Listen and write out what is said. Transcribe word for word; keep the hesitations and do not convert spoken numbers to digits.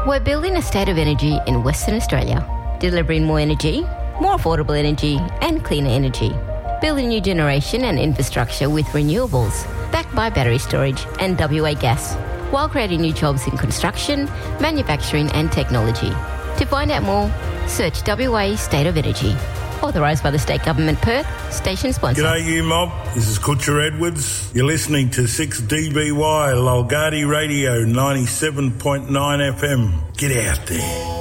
We're building a state of energy in Western Australia, delivering more energy, more affordable energy and cleaner energy. Building new generation and infrastructure with renewables, backed by battery storage and W A gas, while creating new jobs in construction, manufacturing and technology. To find out more, search W A State of Energy. Authorised by the State Government Perth, station sponsor. G'day you mob, this is Kutcher Edwards. You're listening to six D B Y Lolgardi Radio ninety-seven point nine F M. Get out there.